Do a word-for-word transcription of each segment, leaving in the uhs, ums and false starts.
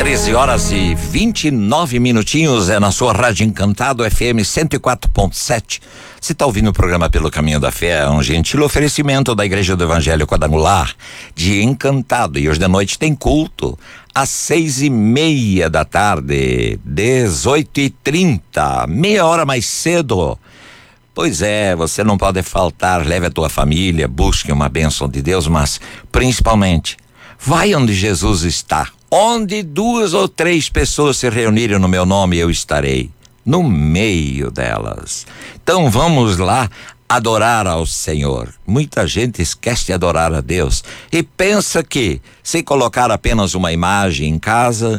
treze horas e vinte e nove minutinhos, é na sua Rádio Encantado F M cento e quatro ponto sete. Você está ouvindo o programa Pelo Caminho da Fé, é um gentil oferecimento da Igreja do Evangelho Quadrangular de Encantado. E hoje de noite tem culto às seis e meia da tarde, dezoito e trinta, meia hora mais cedo. Pois é, você não pode faltar, leve a tua família, busque uma bênção de Deus, mas principalmente, vai onde Jesus está. Onde duas ou três pessoas se reunirem no meu nome, eu estarei no meio delas. Então vamos lá adorar ao Senhor. Muita gente esquece de adorar a Deus e pensa que se colocar apenas uma imagem em casa,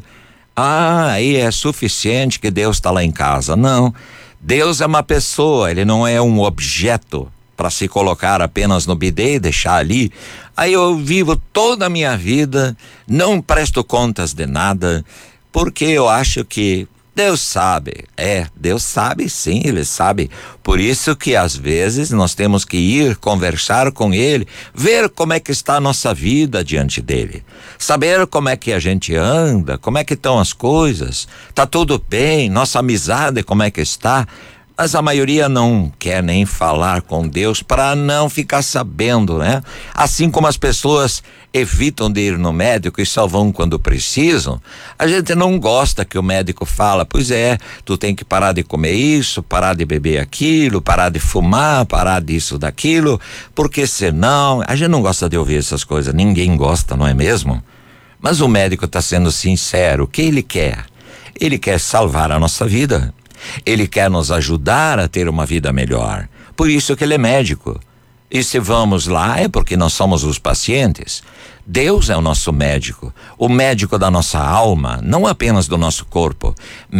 ah, aí é suficiente que Deus está lá em casa. Não, Deus é uma pessoa, ele não é um objeto para se colocar apenas no bidê e deixar ali. Aí eu vivo toda a minha vida, não presto contas de nada, porque eu acho que Deus sabe. É, Deus sabe sim, Ele sabe. Por isso que às vezes nós temos que ir conversar com Ele, ver como é que está a nossa vida diante dEle, saber como é que a gente anda, como é que estão as coisas, tá tudo bem, nossa amizade como é que está. Mas a maioria não quer nem falar com Deus para não ficar sabendo, né? Assim como as pessoas evitam de ir no médico e só vão quando precisam, a gente não gosta que o médico fala, pois é, tu tem que parar de comer isso, parar de beber aquilo, parar de fumar, parar disso, daquilo, porque senão, a gente não gosta de ouvir essas coisas, ninguém gosta, não é mesmo? Mas o médico está sendo sincero, o que ele quer? Ele quer salvar a nossa vida. Ele quer nos ajudar a ter uma vida melhor. Por isso que ele é médico. E se vamos lá é porque nós somos os pacientes. Deus é o nosso médico, o médico da nossa alma, não apenas do nosso corpo,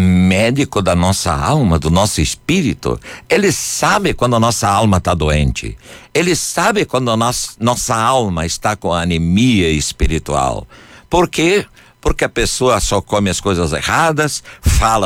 médico da nossa alma, do nosso espírito. Ele sabe quando a nossa alma está doente. Ele sabe quando a nossa, nossa alma está com anemia espiritual. Por quê? Porque a pessoa só come as coisas erradas, fala